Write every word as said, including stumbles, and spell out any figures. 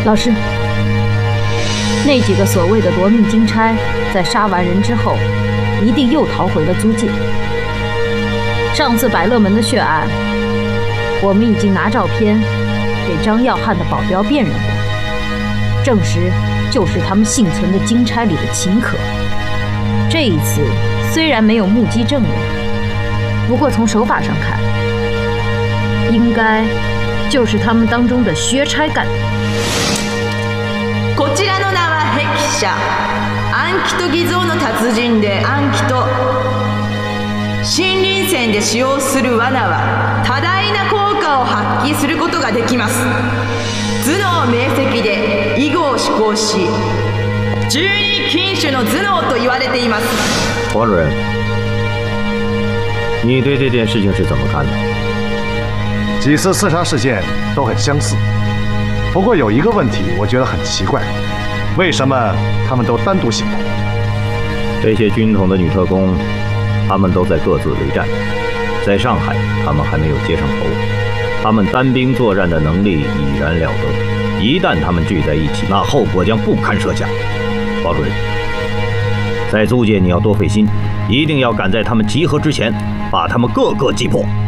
老师，那几个所谓的夺命金钗，在杀完人之后，一定又逃回了租界。上次百乐门的血案，我们已经拿照片给张耀汉的保镖辨认过，证实就是他们幸存的金钗里的秦可。这一次虽然没有目击证人，不过从手法上看，应该就是他们当中的薛差干的。 こちらの名は壁者、暗記と偽造の達人で暗記と森林戦で使用する罠は多大な効果を発揮することができます。頭脳明晰で囲碁を思考し、十二金種の頭脳と言われています。 王主任，你对这件事情是怎么看的？ 几次刺杀事件都很相似，不过有一个问题我觉得很奇怪，为什么他们都单独行动？ 这些军统的女特工，他们都在各自为战。在上海，他们还没有接上头，他们单兵作战的能力已然了得。一旦他们聚在一起，那后果将不堪设想。王主任，在租界你要多费心，一定要赶在他们集合之前，把他们个个击破。